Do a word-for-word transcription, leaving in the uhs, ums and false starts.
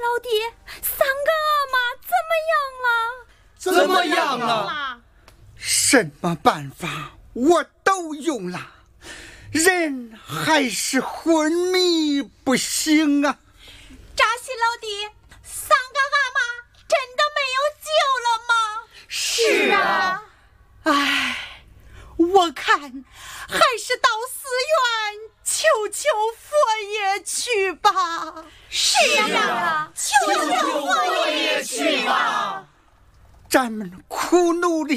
老弟，三个阿妈怎么样了？ 怎么样了？ 什么办法我都用了，人还是昏迷不醒啊！ 扎西老弟，三个阿妈真的没有救了吗？ 是啊。 唉，我看还是到寺院求求佛爷去吧。 是呀， 求求佛爷去吧。 咱们苦努力